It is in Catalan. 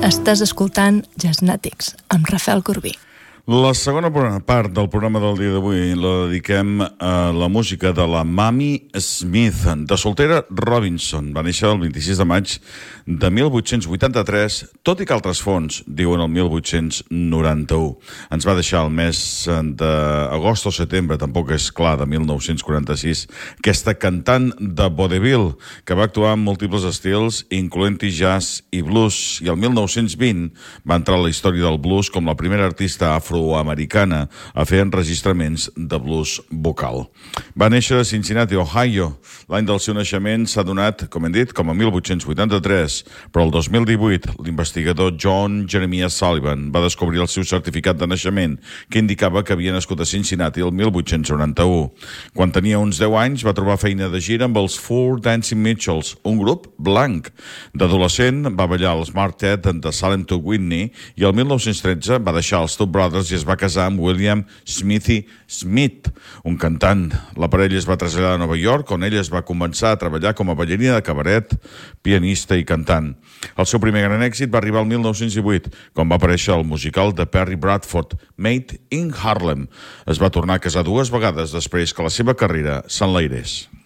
Estàs escoltant Jazznàtics amb Rafael Corbí. La segona part del programa del dia d'avui la dediquem a la música de la Mamie Smith, de Soltera Robinson. Va néixer el 26 de maig de 1883, tot i que altres fonts diuen el 1891. Ens va deixar el mes d'agost o setembre, tampoc és clar, de 1946, aquesta cantant de vaudeville que va actuar en múltiples estils, incloent-hi jazz i blues, i el 1920 va entrar a la història del blues com la primera artista afroamericana a fer enregistraments de blues vocal. Va néixer a Cincinnati, Ohio. L'any del seu naixement s'ha donat, com hem dit, com a 1883, però el 2018 l'investigador John Jeremiah Sullivan va descobrir el seu certificat de naixement, que indicava que havia nascut a Cincinnati el 1891. Quan tenia uns 10 anys va trobar feina de gira amb els Four Dancing Mitchells, un grup blanc. D'adolescent va ballar al Smart Ted de Salem to Whitney i el 1913 va deixar els Two Brothers i es va casar amb William Smithy Smith, un cantant. La parella es va traslladar a Nova York, on ella es va començar a treballar com a ballarina de cabaret, pianista i cantant. El seu primer gran èxit va arribar al 1918, quan va aparèixer al musical de Perry Bradford, Made in Harlem. Es va tornar a casar 2 vegades després que la seva carrera s'enlairés.